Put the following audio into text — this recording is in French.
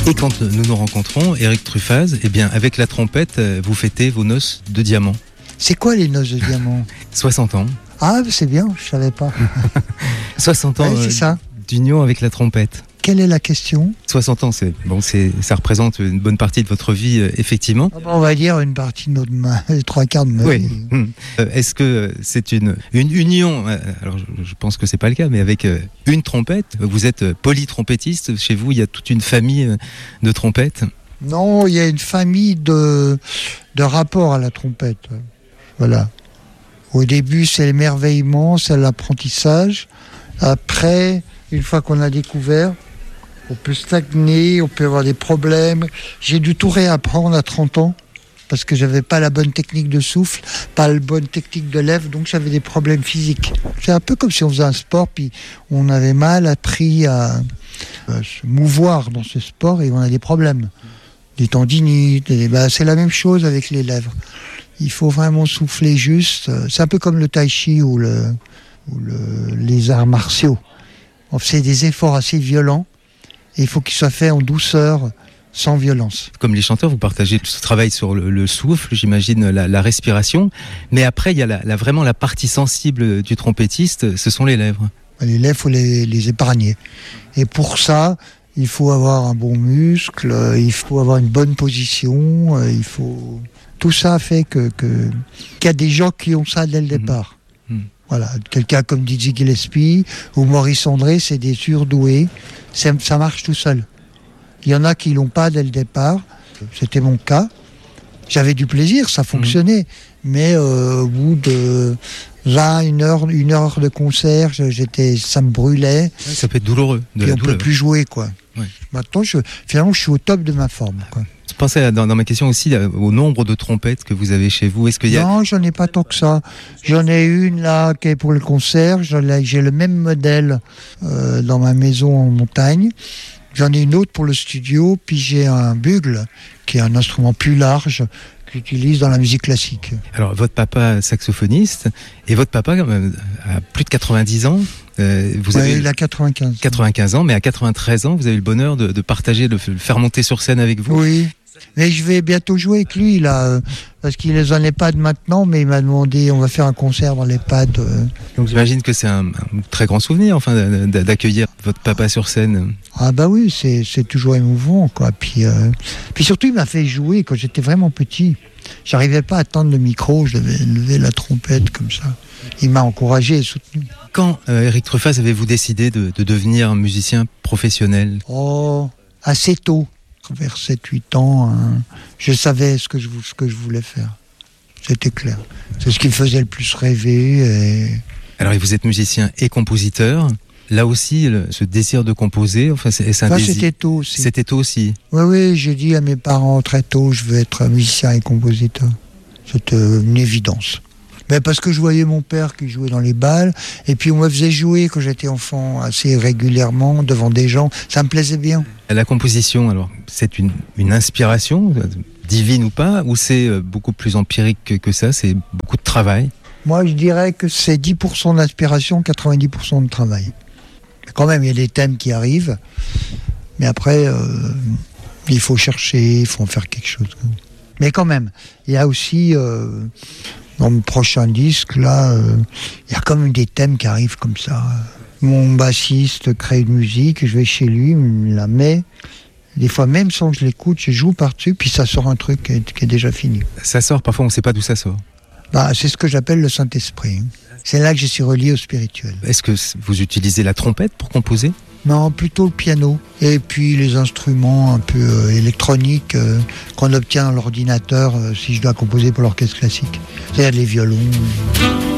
Et quand nous nous rencontrons, Eric Truffaz, eh bien, avec la trompette, vous fêtez vos noces de diamant. C'est quoi les noces de diamant ? 60 ans. Ah, c'est bien, je savais pas. 60 ans c'est ça. D'union avec la trompette. Quelle est la question ? 60 ans, ça représente une bonne partie de votre vie, effectivement. On va dire une partie de les 3/4 de ma vie. Est-ce que c'est une union, alors je pense que c'est pas le cas, mais avec une trompette, vous êtes polytrompettiste, chez vous il y a toute une famille de trompettes ? Non, il y a une famille de rapports à la trompette. Voilà. Au début, c'est l'émerveillement, c'est l'apprentissage. Après, une fois qu'on a découvert, on peut stagner, on peut avoir des problèmes. J'ai dû tout réapprendre à 30 ans parce que j'avais pas la bonne technique de souffle, pas la bonne technique de lèvre, donc j'avais des problèmes physiques. C'est un peu comme si on faisait un sport, puis on avait mal appris à se mouvoir dans ce sport et on a des problèmes. Des tendinites, c'est la même chose avec les lèvres. Il faut vraiment souffler juste. C'est un peu comme le tai chi ou les arts martiaux. On fait des efforts assez violents et il faut qu'ils soient faits en douceur, sans violence. Comme les chanteurs, vous partagez ce travail sur le souffle, j'imagine la respiration. Mais après, il y a vraiment la partie sensible du trompettiste, ce sont les lèvres. Les lèvres, il faut les épargner. Et pour ça, il faut avoir un bon muscle, il faut avoir une bonne position, Tout ça fait qu'il y a des gens qui ont ça dès le départ. Voilà, quelqu'un comme Dizzy Gillespie ou Maurice André, c'est des surdoués. Ça marche tout seul. Il y en a qui l'ont pas dès le départ. C'était mon cas. J'avais du plaisir, ça fonctionnait. Mais au bout de 1 heure de concert, ça me brûlait. Ouais, ça peut être douloureux. Et on ne peut plus jouer, quoi. Ouais. Maintenant, finalement, je suis au top de ma forme, quoi. Je pensais dans ma question aussi au nombre de trompettes que vous avez chez vous. Est-ce qu'il y a... Non, j'en ai pas tant que ça. J'en ai une là qui est pour le concert. J'ai le même modèle dans ma maison en montagne. J'en ai une autre pour le studio. Puis j'ai un bugle qui est un instrument plus large que j'utilise dans la musique classique. Alors votre papa saxophoniste et votre papa a plus de 90 ans. Il a 95. 95 ans, mais à 93 ans, vous avez eu le bonheur de partager, de le faire monter sur scène avec vous. Oui, mais je vais bientôt jouer avec lui, là, parce qu'il est en EHPAD maintenant, mais il m'a demandé, on va faire un concert dans l'EHPAD. Donc j'imagine que c'est un très grand souvenir, enfin, d'accueillir votre papa sur scène. Ah bah oui, c'est toujours émouvant, quoi. Puis surtout, il m'a fait jouer quand j'étais vraiment petit. J'arrivais pas à tendre le micro, je devais lever la trompette comme ça. Il m'a encouragé et soutenu. Quand, Eric Truffaz, avez-vous décidé de devenir un musicien professionnel ? Oh, assez tôt, vers 7-8 ans, je savais ce que je voulais faire. C'était clair. C'est ce qui me faisait le plus rêver. Alors, vous êtes musicien et compositeur. Là aussi, ce désir de composer, enfin, c'est un désir. C'était tôt aussi. C'était tôt aussi. Oui, j'ai dit à mes parents très tôt, je veux être musicien et compositeur. C'était une évidence. Mais parce que je voyais mon père qui jouait dans les bals, et puis on me faisait jouer quand j'étais enfant assez régulièrement devant des gens, ça me plaisait bien. La composition, alors, c'est une inspiration, divine ou pas, ou c'est beaucoup plus empirique que ça, c'est beaucoup de travail ? Moi, je dirais que c'est 10% d'inspiration, 90% de travail. Quand même, il y a des thèmes qui arrivent, mais après, il faut chercher, il faut en faire quelque chose. Mais quand même, il y a aussi... dans le prochain disque, là, il y a comme des thèmes qui arrivent comme ça. Mon bassiste crée une musique, je vais chez lui, il me la met. Des fois, même sans que je l'écoute, je joue par-dessus, puis ça sort un truc qui est déjà fini. Ça sort, parfois on ne sait pas d'où ça sort. C'est ce que j'appelle le Saint-Esprit. C'est là que je suis relié au spirituel. Est-ce que vous utilisez la trompette pour composer ? Non, plutôt le piano. Et puis les instruments un peu électroniques qu'on obtient dans l'ordinateur si je dois composer pour l'orchestre classique. C'est-à-dire les violons.